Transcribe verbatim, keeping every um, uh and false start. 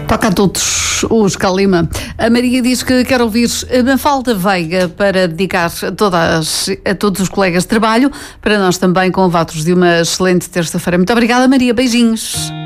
Toca a todos os Calima. A Maria diz que quer ouvir a Mafalda Veiga para dedicar a, todas, a todos os colegas de trabalho, para nós também, com votos de uma excelente terça-feira. Muito obrigada, Maria. Beijinhos.